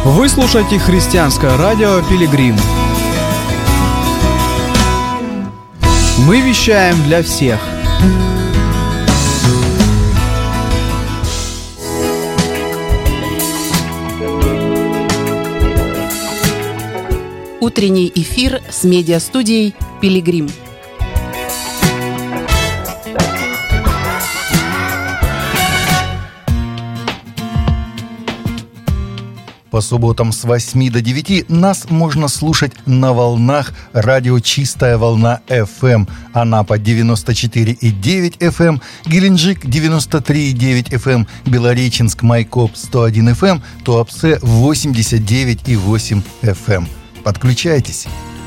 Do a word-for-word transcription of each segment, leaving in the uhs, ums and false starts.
Вы слушаете христианское радио «Пилигрим». Мы вещаем для всех. Утренний эфир с медиастудией «Пилигрим». По субботам с восьми до девяти нас можно слушать на волнах радио «Чистая волна эф эм». Анапа девяносто четыре и девять эф эм, Геленджик девяносто три и девять эф эм, Белореченск, Майкоп сто один эф эм, Туапсе восемьдесят девять и восемь эф эм. Подключайтесь.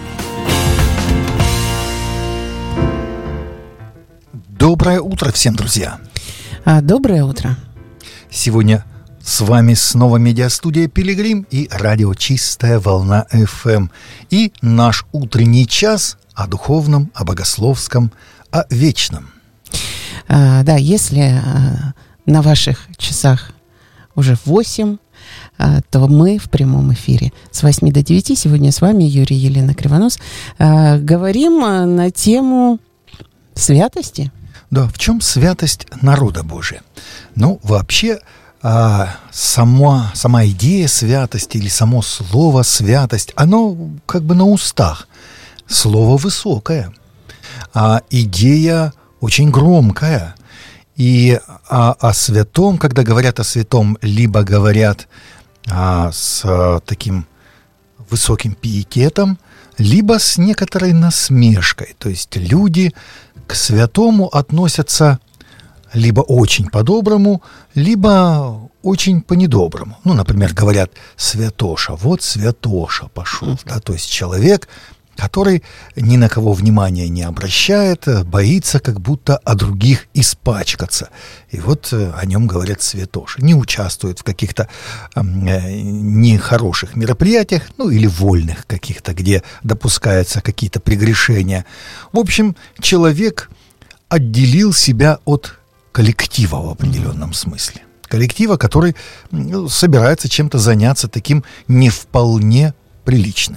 Доброе утро всем, друзья. А, доброе утро. Сегодня с вами снова медиастудия «Пилигрим» и радио «Чистая волна эф эм». И наш утренний час о духовном, о богословском, о вечном. А, да, если а, на ваших часах уже восемь, а, то мы в прямом эфире с восьми до девяти. Сегодня с вами Юрий, Елена Кривонос. А, говорим на тему святости. Да, в чем святость народа Божия? Ну, вообще... А сама, сама идея святости или само слово святость, оно как бы на устах. Слово высокое, а идея очень громкая. И о, о святом, когда говорят о святом, либо говорят а, с а, таким высоким пиететом, либо с некоторой насмешкой. То есть люди к святому относятся либо очень по-доброму, либо очень по-недоброму. Ну, например, говорят «святоша», вот святоша пошел. Да? То есть человек, который ни на кого внимания не обращает, боится как будто о других испачкаться. И вот о нем говорят святоша. Не участвует в каких-то э, нехороших мероприятиях, ну или вольных каких-то, где допускаются какие-то прегрешения. В общем, человек отделил себя от коллектива в определенном смысле. Коллектива, который ну, собирается чем-то заняться таким не вполне приличным.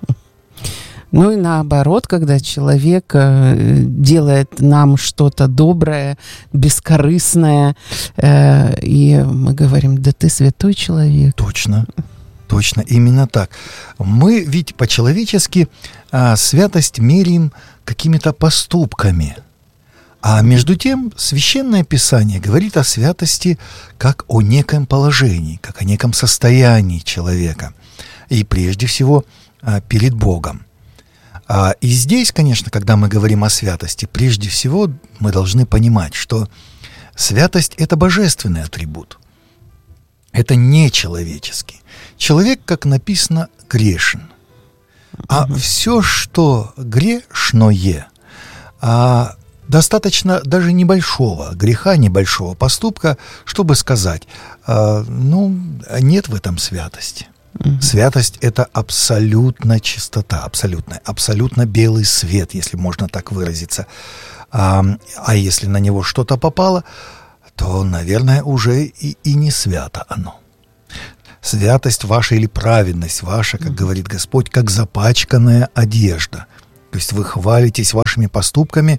Ну и наоборот, когда человек э, делает нам что-то доброе, бескорыстное, э, и мы говорим, да ты святой человек. Точно, точно, именно так. Мы ведь по-человечески э, святость меряем какими-то поступками. А между тем, Священное Писание говорит о святости как о неком положении, как о неком состоянии человека. И прежде всего перед Богом. И здесь, конечно, когда мы говорим о святости, прежде всего мы должны понимать, что святость – это божественный атрибут. Это не человеческий. Человек, как написано, грешен. А mm-hmm. все, что грешное, а достаточно даже небольшого греха, небольшого поступка, чтобы сказать, э, ну, нет в этом святости. Mm-hmm. Святость – это абсолютно чистота, абсолютно, абсолютно белый свет, если можно так выразиться. А, а если на него что-то попало, то, наверное, уже и, и не свято оно. Святость ваша или праведность ваша, как mm-hmm. говорит Господь, как запачканная одежда. То есть вы хвалитесь вашими поступками,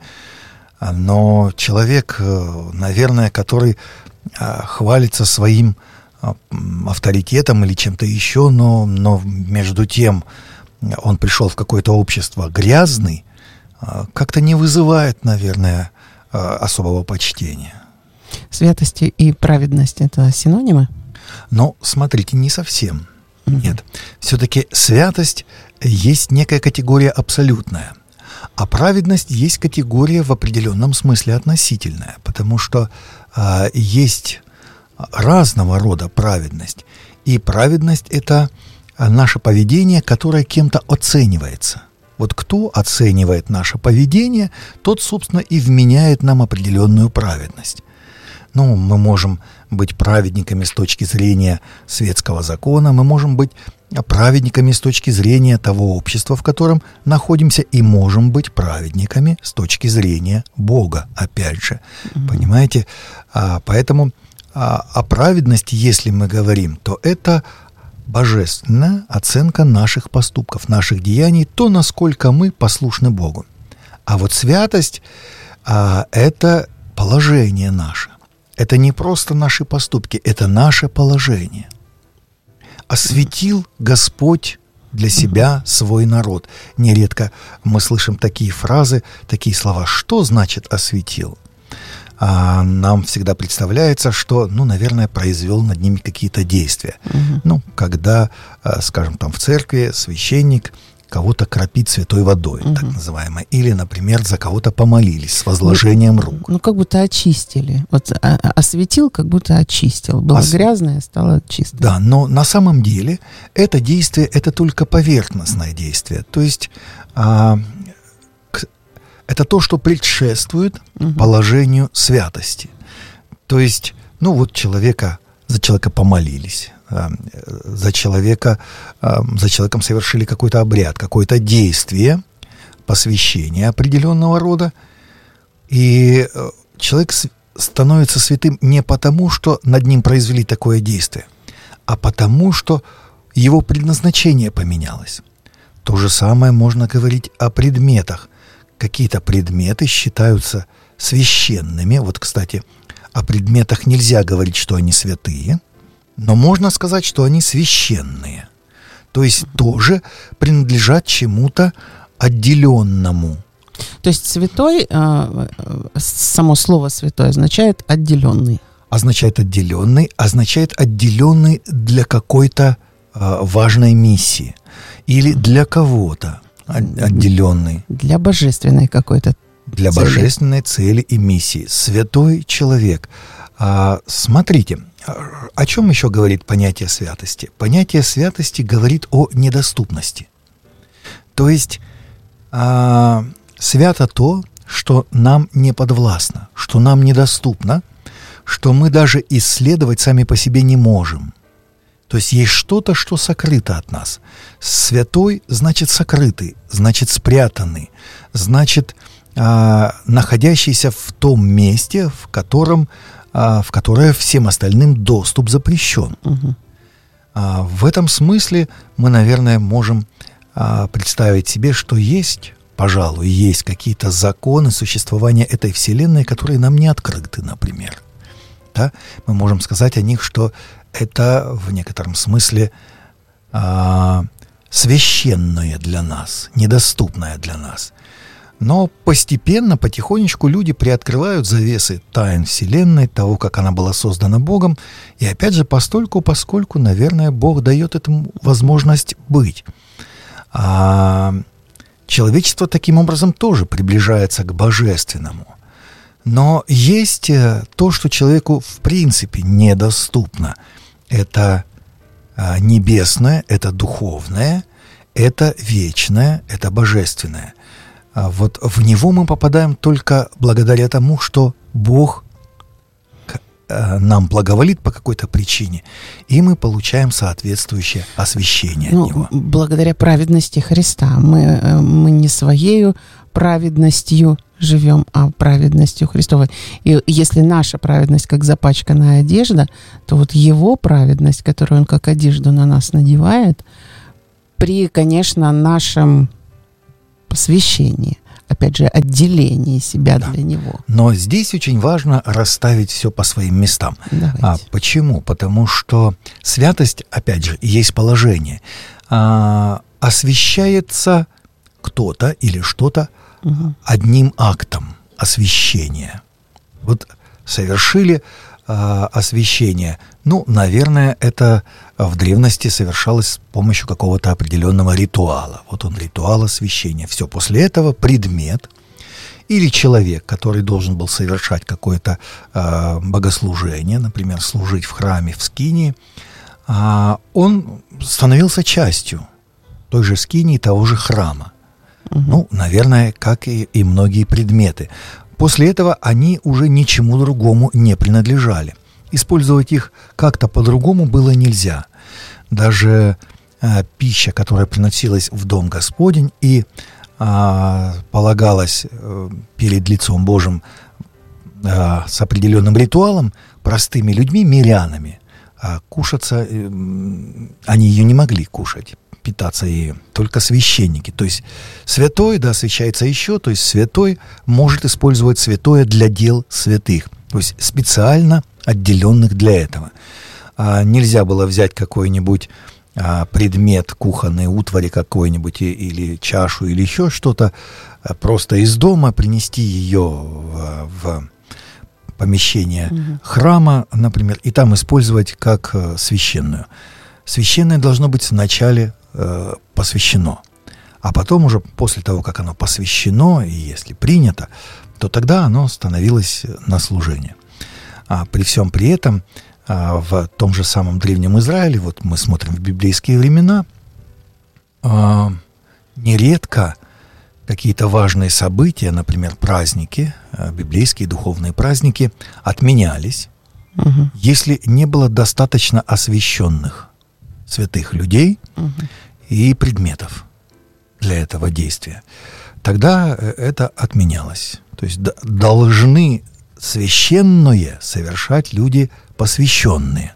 но человек, наверное, который хвалится своим авторитетом или чем-то еще, но, но между тем он пришел в какое-то общество грязный, как-то не вызывает, наверное, особого почтения. Святость и праведность – это синонимы? Но, смотрите, не совсем. Mm-hmm. Нет. Все-таки святость есть некая категория абсолютная. А праведность есть категория в определенном смысле относительная, потому что э, есть разного рода праведность. И праведность – это наше поведение, которое кем-то оценивается. Вот кто оценивает наше поведение, тот, собственно, и вменяет нам определенную праведность. Ну, мы можем быть праведниками с точки зрения светского закона, мы можем быть праведниками с точки зрения того общества, в котором находимся, и можем быть праведниками с точки зрения Бога, опять же. Mm-hmm. Понимаете? А, поэтому а, о праведности, если мы говорим, то это божественная оценка наших поступков, наших деяний, то, насколько мы послушны Богу. А вот святость а, – это положение наше. Это не просто наши поступки, это наше положение. Осветил Господь для себя свой народ. Нередко мы слышим такие фразы, такие слова. Что значит осветил? А нам всегда представляется, что, ну, наверное, произвел над ними какие-то действия. Угу. Ну, когда, скажем, там в церкви священник кого-то кропит святой водой, угу. так называемой, или, например, за кого-то помолились с возложением рук. Ну, как будто очистили. Вот осветил, как будто очистил. Было Ос... грязное, стало чистым. Да, но на самом деле это действие, это только поверхностное действие. То есть а, к... это то, что предшествует угу. положению святости. То есть, ну вот человека, за человека помолились, за человека, за человеком совершили какой-то обряд, какое-то действие, посвящение определенного рода, и человек становится святым не потому, что над ним произвели такое действие, а потому, что его предназначение поменялось. То же самое можно говорить о предметах. Какие-то предметы считаются священными. Вот, кстати, о предметах нельзя говорить, что они святые, но можно сказать, что они священные. То есть тоже принадлежат чему-то отделенному. То есть святой, э, само слово святой означает отделенный. Означает отделенный, означает отделенный для какой-то э, важной миссии. Или для кого-то отделенный. Для божественной какой-то Для цели. божественной цели и миссии. Святой человек. А, смотрите, о чем еще говорит понятие святости? Понятие святости говорит о недоступности. То есть а, свято то, что нам не подвластно, что нам недоступно, что мы даже исследовать сами по себе не можем. То есть есть что-то, что сокрыто от нас. Святой значит сокрытый, значит спрятанный, значит а, находящийся в том месте, в котором в которое всем остальным доступ запрещен. Угу. А, в этом смысле мы, наверное, можем а, представить себе, что есть, пожалуй, есть какие-то законы существования этой Вселенной, которые нам не открыты, например. Да? Мы можем сказать о них, что это в некотором смысле а, священное для нас, недоступное для нас. Но постепенно, потихонечку люди приоткрывают завесы тайн Вселенной, того, как она была создана Богом. И опять же, постольку, поскольку, наверное, Бог дает этому возможность быть. А человечество таким образом тоже приближается к божественному. Но есть то, что человеку в принципе недоступно. Это небесное, это духовное, это вечное, это божественное. Вот в него мы попадаем только благодаря тому, что Бог нам благоволит по какой-то причине, и мы получаем соответствующее освящение ну, от Него. Благодаря праведности Христа. Мы, мы не своею праведностью живем, а праведностью Христовой. И если наша праведность как запачканная одежда, то вот Его праведность, которую Он как одежду на нас надевает, при, конечно, нашем посвящении, опять же, отделении себя да. для Него. Но здесь очень важно расставить все по своим местам. А почему? Потому что святость, опять же, есть положение. А, освящается кто-то или что-то угу. одним актом освящения. Вот совершили а, освящение. Ну, наверное, это в древности совершалось с помощью какого-то определенного ритуала. Вот он, ритуал освящения. Все, после этого предмет или человек, который должен был совершать какое-то э, богослужение, например, служить в храме, в скинии, э, он становился частью той же скинии, того же храма. Угу. Ну, наверное, как и, и многие предметы. После этого они уже ничему другому не принадлежали. Использовать их как-то по-другому было нельзя. Даже э, пища, которая приносилась в Дом Господень и э, полагалась э, перед лицом Божьим э, с определенным ритуалом, простыми людьми, мирянами, а кушаться, они ее не могли кушать, питаться ею, только священники. То есть святой, да, освящается еще, то есть святой может использовать святое для дел святых, то есть специально отделенных для этого. А нельзя было взять какой-нибудь а, предмет кухонной утвари какой-нибудь или чашу или еще что-то, а просто из дома принести ее в, в помещение угу. храма, например, и там использовать как э, священную. Священное должно быть вначале э, посвящено, а потом уже после того, как оно посвящено, и если принято, то тогда оно становилось на служение. А при всем при этом а, в том же самом Древнем Израиле, вот мы смотрим в библейские времена, а, нередко какие-то важные события, например, праздники, а, библейские духовные праздники, отменялись, угу. если не было достаточно освященных святых людей угу. и предметов для этого действия. Тогда это отменялось. То есть д- должны священное совершать люди посвященные.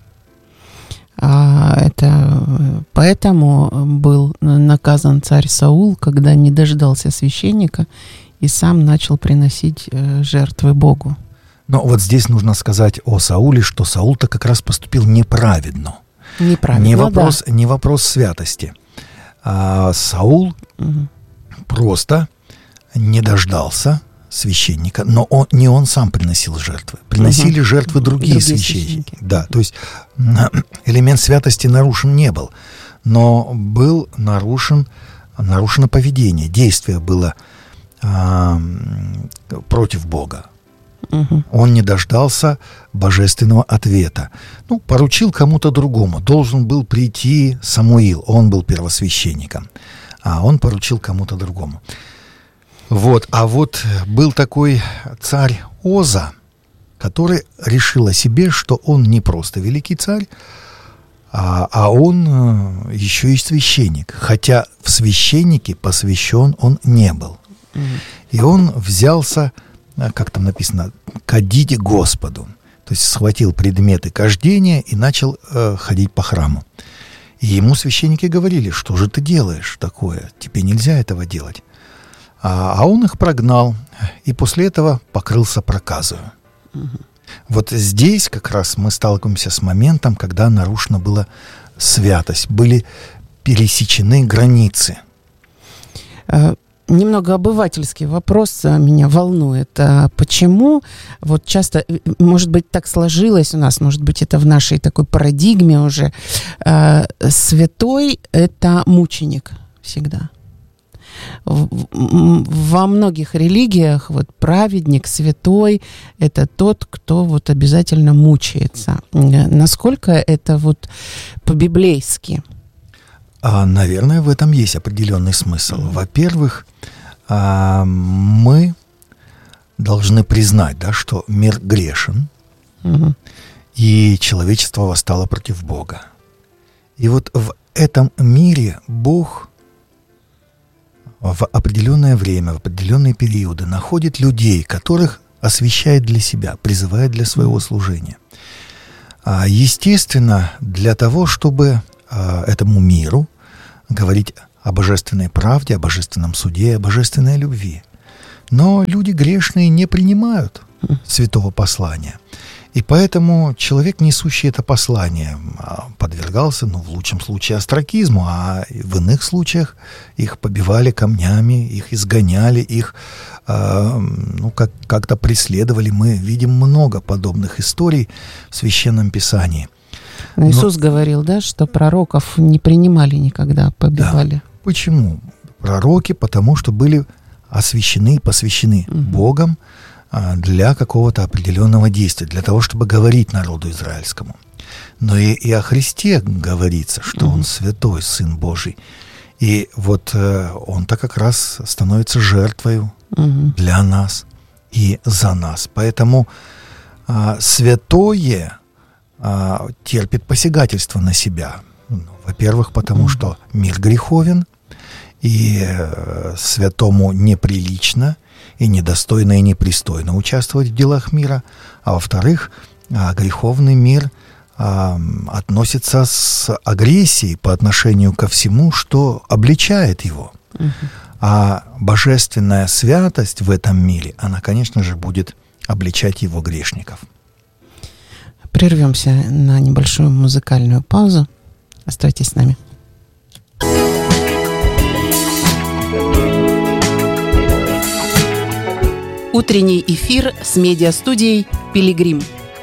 А это поэтому был наказан царь Саул, когда не дождался священника и сам начал приносить жертвы Богу. Но вот здесь нужно сказать о Сауле, что Саул-то как раз поступил неправедно. Неправильно, не вопрос, да. не вопрос святости. А Саул угу. просто не дождался священника, но он, не он сам приносил жертвы. Приносили угу. жертвы другие, другие священники. священники. Да, то есть элемент святости нарушен не был, но был нарушен, нарушено поведение, действие было а, против Бога. Угу. Он не дождался божественного ответа. Ну, поручил кому-то другому. Должен был прийти Самуил, он был первосвященником, а он поручил кому-то другому. Вот, а вот был такой царь Оза, который решил о себе, что он не просто великий царь, а, а он еще и священник. Хотя в священнике посвящен он не был. Mm. И он взялся, как там написано, кадить Господу. То есть схватил предметы кождения и начал э, ходить по храму. И ему священники говорили: что же ты делаешь такое? Тебе нельзя этого делать. А он их прогнал, и после этого покрылся проказою. Угу. Вот здесь как раз мы сталкиваемся с моментом, когда нарушена была святость, были пересечены границы. А, немного обывательский вопрос меня волнует. А почему вот часто, может быть, так сложилось у нас, может быть, это в нашей такой парадигме уже, а, святой — это мученик всегда? Во многих религиях вот праведник, святой — это тот, кто вот обязательно мучается. Насколько это вот по-библейски? А, наверное, в этом есть определенный смысл. Mm-hmm. Во-первых, а, мы должны признать, да, что мир грешен, mm-hmm. и человечество восстало против Бога. И вот в этом мире Бог в определенное время, в определенные периоды находит людей, которых освящает для себя, призывает для своего служения. А, естественно, для того, чтобы а, этому миру говорить о божественной правде, о божественном суде, о божественной любви. Но люди грешные не принимают святого послания. И поэтому человек, несущий это послание, подвергался, ну, в лучшем случае, остракизму, а в иных случаях их побивали камнями, их изгоняли, их э, ну, как- как-то преследовали. Мы видим много подобных историй в Священном Писании. Но Иисус Но... говорил, да, что пророков не принимали никогда, побивали. Да. Почему? Пророки, потому что были освящены и посвящены угу. Богом для какого-то определенного действия, для того, чтобы говорить народу израильскому. Но и, и о Христе говорится, что mm-hmm. Он святой, Сын Божий. И вот э, Он-то как раз становится жертвою mm-hmm. для нас и за нас. Поэтому э, святое э, терпит посягательство на себя. Ну, во-первых, потому mm-hmm. что мир греховен, и э, святому неприлично, и недостойно, и непристойно участвовать в делах мира. А во-вторых, греховный мир а, относится с агрессией по отношению ко всему, что обличает его. Угу. А божественная святость в этом мире, она, конечно же, будет обличать его грешников. Прервемся на небольшую музыкальную паузу. Оставайтесь с нами. Утренний эфир с медиастудией «Пилигрим».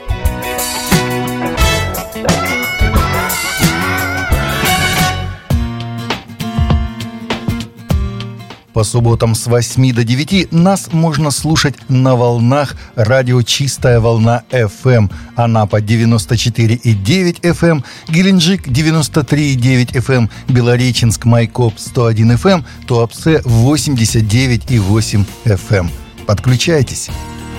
По субботам с восьми до девяти нас можно слушать на волнах радио «Чистая волна эф эм». Анапа девяносто четыре и девять эф эм, Геленджик девяносто три и девять эф эм, Белореченск Майкоп сто один эф эм, Туапсе восемьдесят девять и восемь эф эм. Подключайтесь.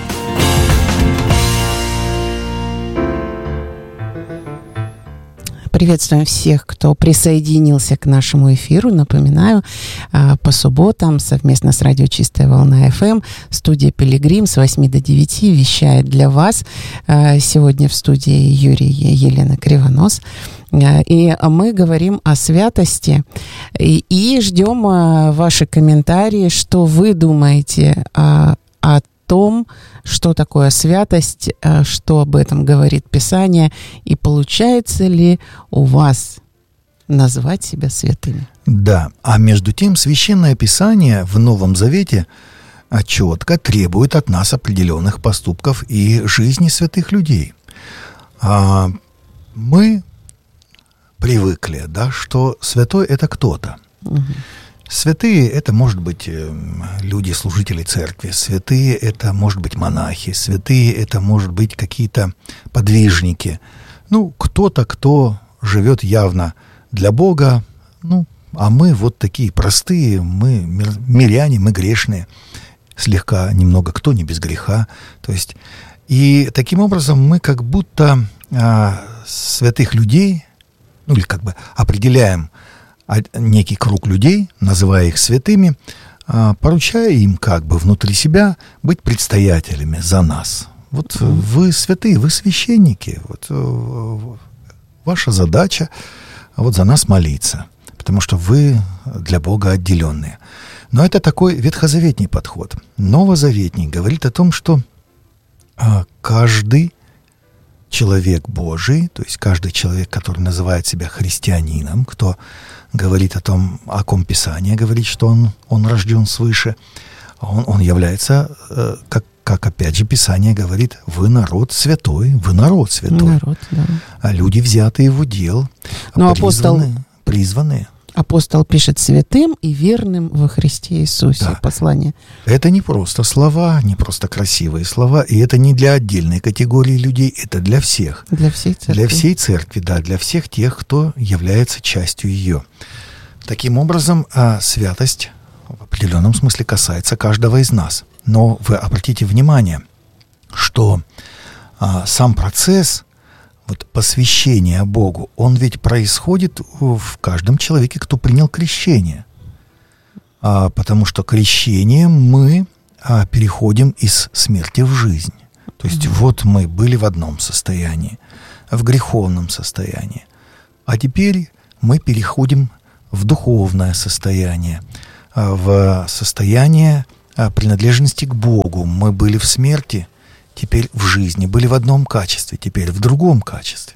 Приветствуем всех, кто присоединился к нашему эфиру. Напоминаю, по субботам совместно с радио «Чистая волна эф эм» студия «Пилигрим» с восьми до девяти вещает для вас. Сегодня в студии Юрий и Елена Кривонос. И мы говорим о святости и, и ждем ваши комментарии, что вы думаете о, о том, что такое святость, что об этом говорит Писание, и получается ли у вас назвать себя святыми? Да, а между тем Священное Писание в Новом Завете четко требует от нас определенных поступков и жизни святых людей. А мы привыкли, да, что святой — это кто-то. Угу. Святые — это, может быть, люди, служители церкви. Святые — это, может быть, монахи. Святые — это, может быть, какие-то подвижники. Ну, кто-то, кто живет явно для Бога. Ну, а мы вот такие простые, мы миряне, мы грешные. Слегка, немного, кто не без греха. То есть, и таким образом мы как будто а, святых людей, ну, или как бы определяем некий круг людей, называя их святыми, поручая им как бы внутри себя быть предстоятелями за нас. Вот mm-hmm. вы святые, вы священники. Вот ваша задача вот за нас молиться, потому что вы для Бога отделенные. Но это такой ветхозаветний подход. Новозаветний говорит о том, что каждый человек Божий, то есть каждый человек, который называет себя христианином, кто говорит о том, о ком Писание говорит, что он, он рожден свыше, он, он является, э, как, как опять же Писание говорит, вы народ святой, вы народ святой. Народ, да. А люди, взятые в удел, Но призваны, апостол... призванные. Апостол пишет святым и верным во Христе Иисусе. Да. Послание. Это не просто слова, не просто красивые слова, и это не для отдельной категории людей, это для всех. Для всей церкви. Для всей церкви, да, для всех тех, кто является частью ее. Таким образом, святость в определенном смысле касается каждого из нас. Но вы обратите внимание, что сам процесс вот посвящение Богу, он ведь происходит в каждом человеке, кто принял крещение. А, потому что крещением мы а, переходим из смерти в жизнь. То есть mm-hmm. вот мы были в одном состоянии, в греховном состоянии. А теперь мы переходим в духовное состояние, а, в состояние а, принадлежности к Богу. Мы были в смерти, теперь в жизни, были в одном качестве, теперь в другом качестве.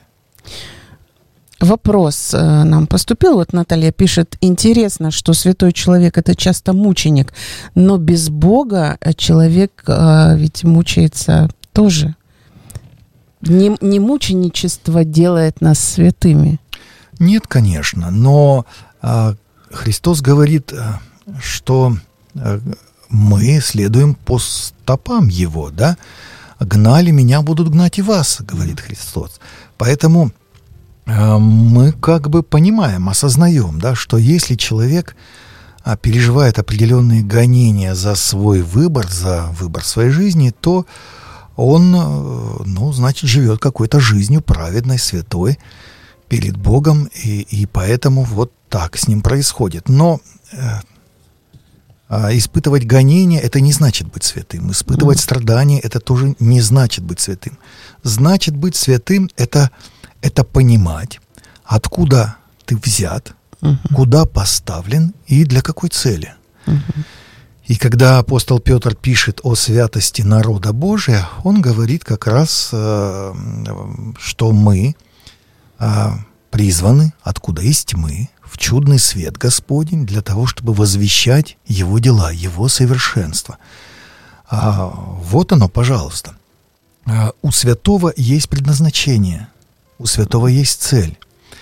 Вопрос э, нам поступил. Вот Наталья пишет: интересно, что святой человек — это часто мученик, но без Бога человек э, ведь мучается тоже. Не, не мученичество делает нас святыми. Нет, конечно, но э, Христос говорит, э, что э, мы следуем по стопам Его, да? «Гнали меня, будут гнать и вас», говорит Христос. Поэтому э, мы как бы понимаем, осознаем, да, что если человек э, переживает определенные гонения за свой выбор, за выбор своей жизни, то он, э, ну, значит, живет какой-то жизнью праведной, святой перед Богом, и, и поэтому вот так с ним происходит. Но э, испытывать гонения — это не значит быть святым. Испытывать mm-hmm. страдания — это тоже не значит быть святым. Значит быть святым — это, это понимать, откуда ты взят, Угу. куда поставлен и для какой цели. Угу. И когда апостол Петр пишет о святости народа Божия, он говорит как раз, э, что мы э, призваны, откуда из тьмы, в чудный свет Господень, для того, чтобы возвещать Его дела, Его совершенство. А вот оно, пожалуйста. А у святого есть предназначение, у святого есть цель.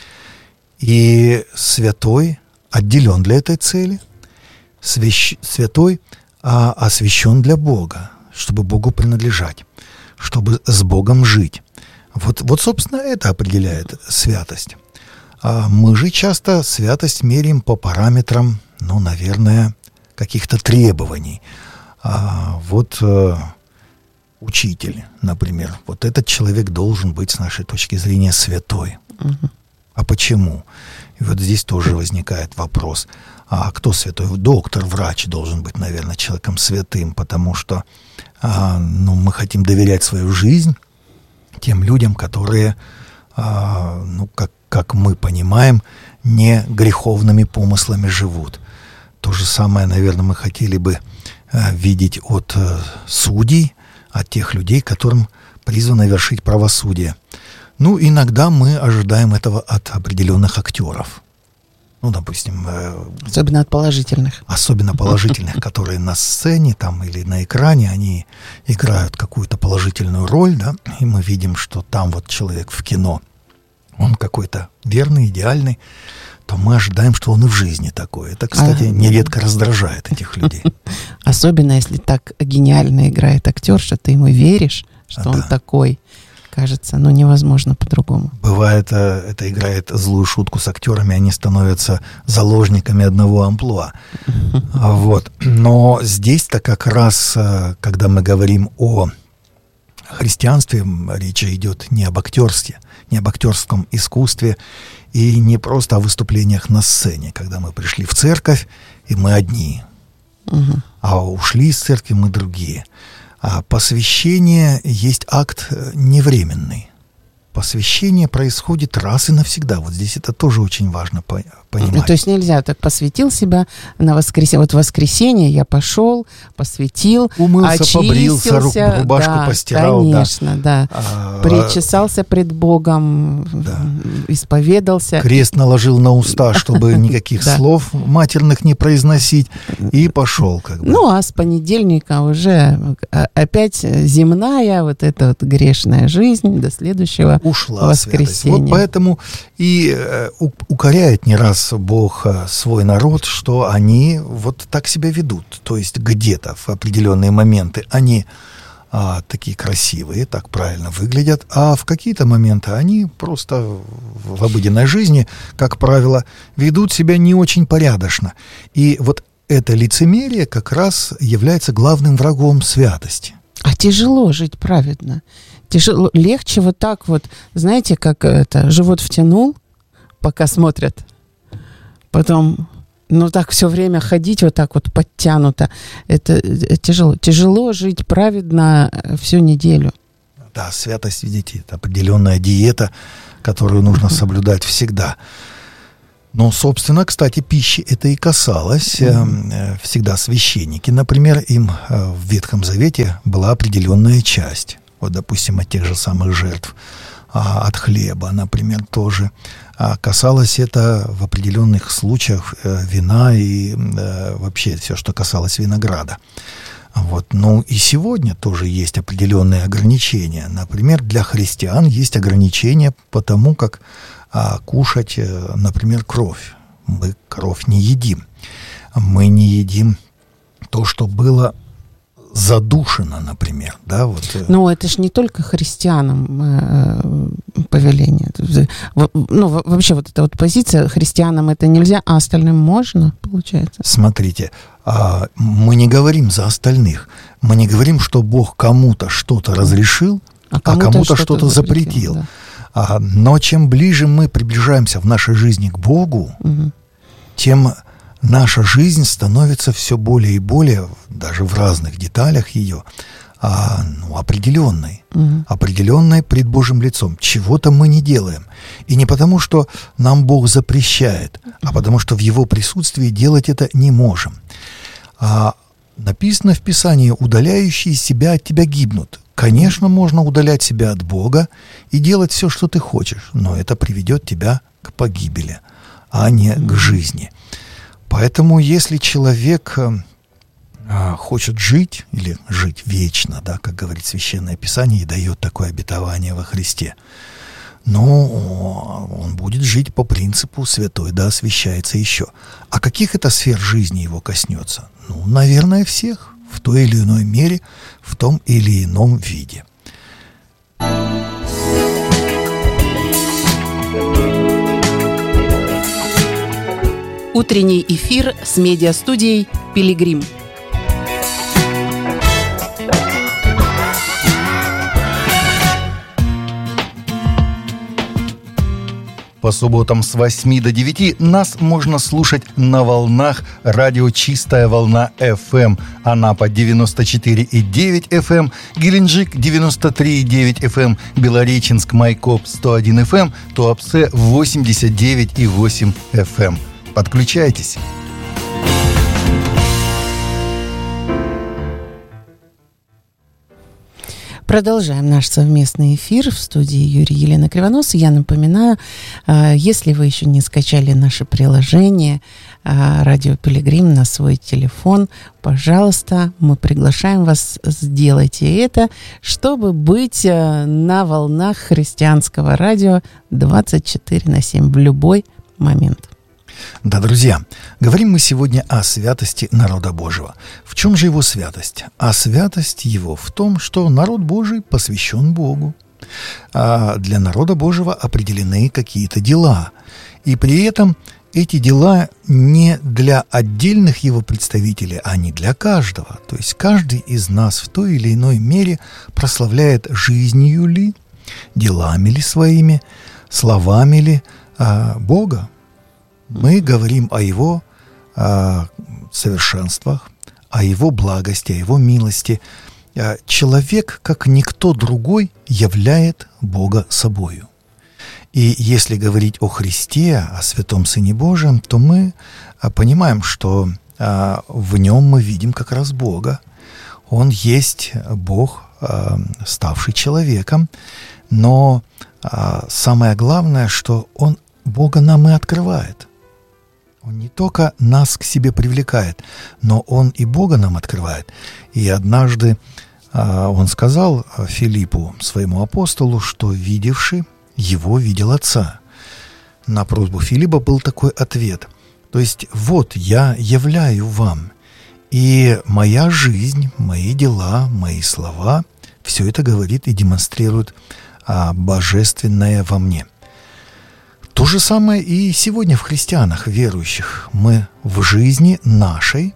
И святой отделен для этой цели, свящ... святой а, освящен для Бога, чтобы Богу принадлежать, чтобы с Богом жить. Вот, вот собственно, это определяет святость. А мы же часто святость меряем по параметрам, ну, наверное, каких-то требований. А вот э, учитель, например, вот этот человек должен быть, с нашей точки зрения, святой. Угу. А почему? И вот здесь тоже возникает вопрос. А кто святой? Доктор, врач должен быть, наверное, человеком святым, потому что а, ну, мы хотим доверять свою жизнь тем людям, которые, а, ну, как, как мы понимаем, не греховными помыслами живут. То же самое, наверное, мы хотели бы а, видеть от а, судей, от тех людей, которым призвано вершить правосудие. Ну, иногда мы ожидаем этого от определенных актеров. Ну, допустим... Э, особенно от положительных. Особенно положительных, которые на сцене там или на экране, они играют какую-то положительную роль, да, и мы видим, что там вот человек в кино, он какой-то верный, идеальный, то мы ожидаем, что он и в жизни такой. Это, кстати, а... нередко раздражает этих людей. Особенно, если так гениально играет актер, что ты ему веришь, что а он да. такой... Кажется, но невозможно по-другому. Бывает, это играет злую шутку с актерами, они становятся заложниками одного амплуа. Вот. Но здесь-то как раз, когда мы говорим о христианстве, речь идет не об актерстве, не об актерском искусстве и не просто о выступлениях на сцене, когда мы пришли в церковь, и мы одни, угу. а ушли из церкви мы другие. А посвящение есть акт невременный. Посвящение происходит раз и навсегда. Вот здесь это тоже очень важно понимать. Ну, то есть нельзя так посвятил себя на воскресенье. Вот в воскресенье я пошел, посвятил, умылся, очистился, побрился, рубашку да, постирал. Конечно, да. да. А, Причесался пред Богом, да. исповедался. Крест наложил на уста, чтобы никаких слов матерных не произносить, и пошел. Как бы. Ну, а с понедельника уже опять земная вот эта вот грешная жизнь до следующего ушла воскресенья. Вот поэтому и э, укоряет не раз Бог э, свой народ, что они вот так себя ведут. То есть где-то в определенные моменты они э, такие красивые, так правильно выглядят, а в какие-то моменты они просто в обыденной жизни, как правило, ведут себя не очень порядочно. И вот это лицемерие как раз является главным врагом святости. А тяжело жить праведно. Тяжело, легче вот так вот, знаете, как это, живот втянул, пока смотрят, потом, ну так все время ходить вот так вот подтянуто, это, это тяжело. Тяжело жить праведно всю неделю. Да, святость, видите, это определенная диета, которую нужно uh-huh. соблюдать всегда. Но, собственно, кстати, пищи это и касалось. Mm-hmm. Всегда священники, например, им в Ветхом Завете была определенная часть. Вот, допустим, от тех же самых жертв, от хлеба, например, тоже. А касалось это в определенных случаях вина и вообще все, что касалось винограда. Вот. Ну и сегодня тоже есть определенные ограничения. Например, для христиан есть ограничения по тому, как а, кушать, например, кровь. Мы кровь не едим. Мы не едим то, что было задушено, например. Да, вот. Но это же не только христианам э, повеление. Ну, вообще вот эта вот позиция, христианам это нельзя, а остальным можно, получается? Смотрите, а, мы не говорим за остальных. Мы не говорим, что Бог кому-то что-то разрешил, а кому-то, а кому-то что-то, что-то запретил. запретил. Да. А, но чем ближе мы приближаемся в нашей жизни к Богу, угу. тем наша жизнь становится все более и более, даже в разных деталях ее, а, ну, определенной, Мгм. определенной пред Божьим лицом. Чего-то мы не делаем. И не потому, что нам Бог запрещает, а потому, что в Его присутствии делать это не можем. А, написано в Писании: удаляющие себя от тебя гибнут. Конечно, можно удалять себя от Бога и делать все, что ты хочешь, но это приведет тебя к погибели, а не к жизни. Поэтому, если человек а, хочет жить, или жить вечно, да, как говорит Священное Писание, и дает такое обетование во Христе, но он будет жить по принципу «святой да освящается еще». А каких это сфер жизни его коснется? Ну, наверное, всех, в той или иной мере, в том или ином виде. Утренний эфир с медиастудией «Пилигрим». По субботам с восьми до девяти нас можно слушать на волнах радио «Чистая волна эф эм». Анапа девяносто четыре и девять эф эм, Геленджик девяносто три и девять эф эм, Белореченск, Майкоп сто один эф эм, Туапсе восемьдесят девять и восемь эф эм. Подключайтесь. Продолжаем наш совместный эфир в студии Юрий и Елена Кривонос. Я напоминаю, если вы еще не скачали наше приложение «Радио Пилигрим» на свой телефон, пожалуйста, мы приглашаем вас, сделайте это, чтобы быть на волнах христианского радио двадцать четыре на семь в любой момент. Да, друзья, говорим мы сегодня о святости народа Божьего. В чем же его святость? А святость его в том, что народ Божий посвящен Богу. А для народа Божьего определены какие-то дела. И при этом эти дела не для отдельных его представителей, а не для каждого. То есть каждый из нас в той или иной мере прославляет жизнью ли, делами ли своими, словами ли а, Бога. Мы говорим о Его э, совершенствах, о Его благости, о Его милости. Э, человек, как никто другой, являет Бога собою. И если говорить о Христе, о Святом Сыне Божьем, то мы э, понимаем, что э, в Нем мы видим как раз Бога. Он есть Бог, э, ставший человеком, но э, самое главное, что Он Бога нам и открывает. Он не только нас к себе привлекает, но Он и Бога нам открывает. И однажды а, Он сказал Филиппу, своему апостолу, что видевший Его видел Отца. На просьбу Филиппа был такой ответ. То есть, вот я являю вам, и моя жизнь, мои дела, мои слова, все это говорит и демонстрирует а, божественное во мне. То же самое и сегодня в христианах, верующих. Мы в жизни нашей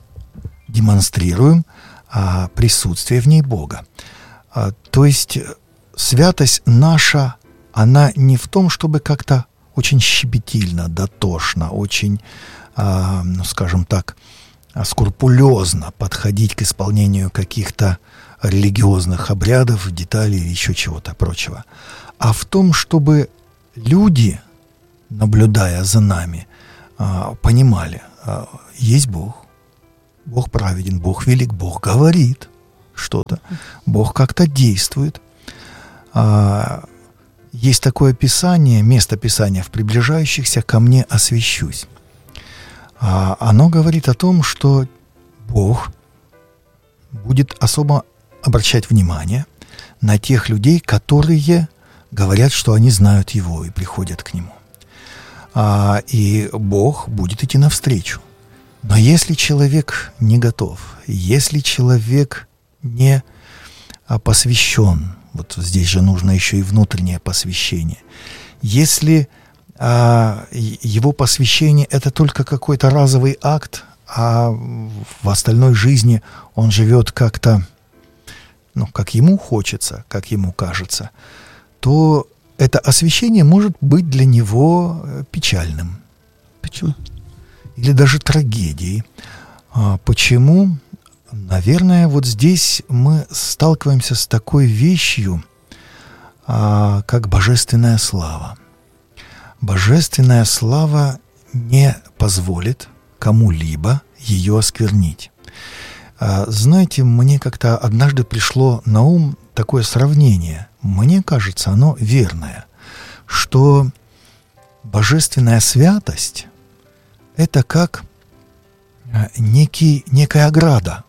демонстрируем а, присутствие в ней Бога. А, то есть святость наша, она не в том, чтобы как-то очень щепетильно, дотошно, очень, а, ну, скажем так, скрупулезно подходить к исполнению каких-то религиозных обрядов, деталей или еще чего-то прочего, а в том, чтобы люди, наблюдая за нами, понимали, есть Бог, Бог праведен, Бог велик, Бог говорит что-то, Бог как-то действует. Есть такое писание, место Писания: «В приближающихся ко мне освящусь». Оно говорит о том, что Бог будет особо обращать внимание на тех людей, которые говорят, что они знают Его и приходят к Нему. А, и Бог будет идти навстречу. Но если человек не готов, если человек не а, посвящен, вот здесь же нужно еще и внутреннее посвящение, если а, его посвящение — это только какой-то разовый акт, а в остальной жизни он живет как-то, ну, как ему хочется, как ему кажется, то это освящение может быть для него печальным. Почему? Или даже трагедией. А почему? Наверное, вот здесь мы сталкиваемся с такой вещью, а, как божественная слава. Божественная слава не позволит кому-либо ее осквернить. А, знаете, мне как-то однажды пришло на ум такое сравнение. Мне кажется, оно верное, что божественная святость – это как некий, некая ограда,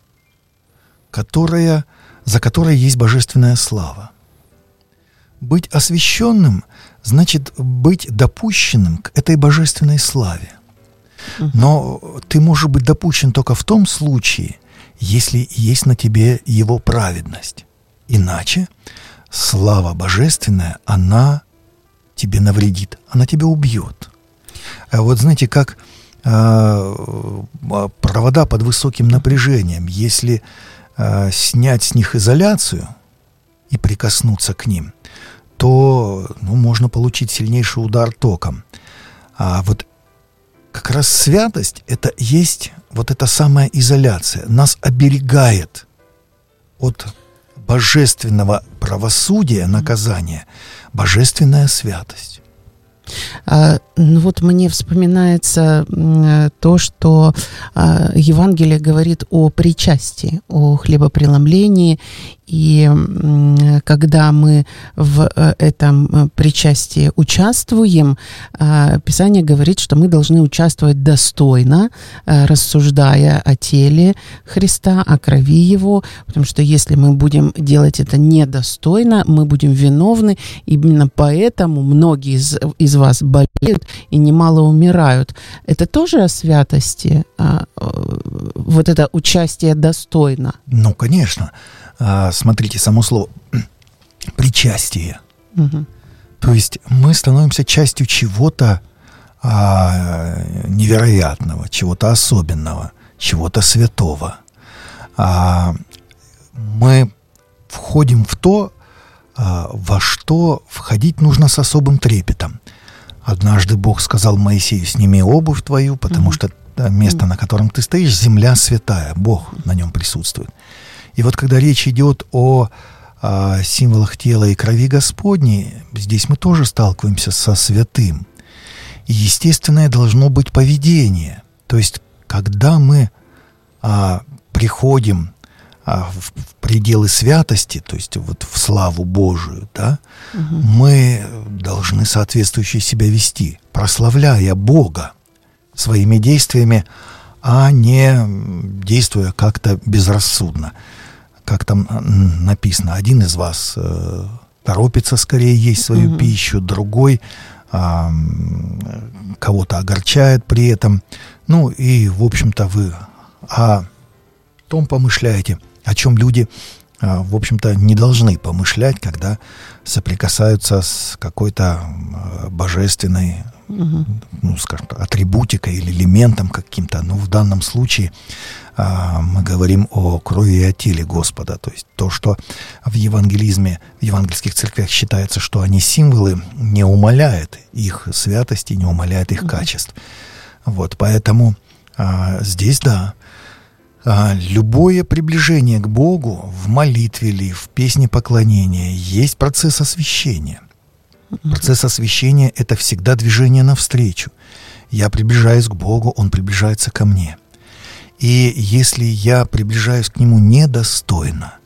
которая, за которой есть божественная слава. Быть освященным значит быть допущенным к этой божественной славе. Но ты можешь быть допущен только в том случае, если есть на тебе его праведность. Иначе слава божественная, она тебе навредит, она тебя убьет. А вот знаете, как э, провода под высоким напряжением, если э, снять с них изоляцию и прикоснуться к ним, то ну, можно получить сильнейший удар током. А вот как раз святость — это есть вот эта самая изоляция. Нас оберегает от божественного правосудия, наказания, божественная святость. А, ну вот мне вспоминается м, то, что а, Евангелие говорит о причастии, о хлебопреломлении. И м, когда мы в э, этом причастии участвуем, э, Писание говорит, что мы должны участвовать достойно, э, рассуждая о теле Христа, о крови Его, потому что если мы будем делать это недостойно, мы будем виновны. Именно поэтому многие из, из вас болеют и немало умирают. Это тоже о святости, э, вот это участие достойно? Ну, конечно. Смотрите, само слово «причастие». Угу. То есть мы становимся частью чего-то а, невероятного, чего-то особенного, чего-то святого. А, мы входим в то, а, во что входить нужно с особым трепетом. Однажды Бог сказал Моисею: «Сними обувь твою, потому угу. что место, на котором ты стоишь, земля святая, Бог на нем присутствует». И вот когда речь идет о, о символах тела и крови Господней, здесь мы тоже сталкиваемся со святым. И естественное должно быть поведение. То есть, когда мы а, приходим а, в, в пределы святости, то есть вот в славу Божию, да, угу. мы должны соответствующе себя вести, прославляя Бога своими действиями, а не действуя как-то безрассудно. Как там написано, один из вас э, торопится скорее есть свою mm-hmm. пищу, другой э, кого-то огорчает при этом. Ну и, в общем-то, вы о том помышляете, о чем люди, э, в общем-то, не должны помышлять, когда соприкасаются с какой-то э, божественной, mm-hmm. ну, скажем так, атрибутикой или элементом каким-то. Но в данном случае мы говорим о крови и о теле Господа. То есть то, что в евангелизме, в евангельских церквях считается, что они символы, не умаляет их святости, не умаляет их mm-hmm. качеств. Вот, поэтому а, здесь, да, а, любое приближение к Богу в молитве или в песне поклонения есть процесс освящения. Mm-hmm. Процесс освящения — это всегда движение навстречу. Я приближаюсь к Богу, Он приближается ко мне. И если я приближаюсь к Нему недостойно,